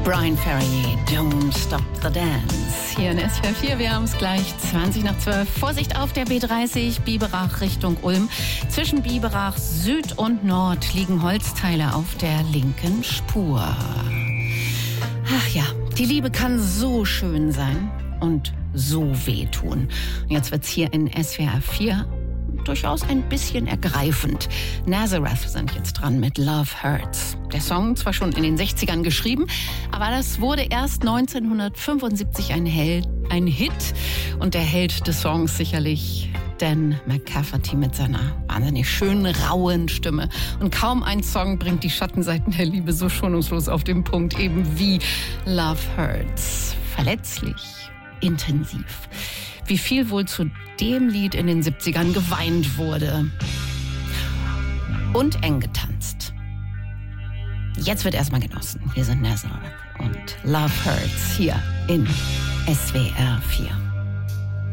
Brian Ferry, Don't Stop the Dance. Hier in SWR 4, wir haben es gleich 20:12. Vorsicht auf der B30, Biberach Richtung Ulm. Zwischen Biberach Süd und Nord liegen Holzteile auf der linken Spur. Ach ja, die Liebe kann so schön sein und so wehtun. Und jetzt wird's hier in SWR 4 durchaus ein bisschen ergreifend. Nazareth sind jetzt dran mit Love Hurts. Der Song zwar schon in den 60ern geschrieben, aber das wurde erst 1975 ein Hit. Und der Held des Songs sicherlich Dan McCafferty mit seiner wahnsinnig schönen, rauen Stimme. Und kaum ein Song bringt die Schattenseiten der Liebe so schonungslos auf den Punkt, eben wie Love Hurts. Verletzlich, intensiv. Wie viel wohl zu dem Lied in den 70ern geweint wurde. Und eng getanzt. Jetzt wird erstmal genossen. Hier sind Nazareth und Love Hurts hier in SWR 4.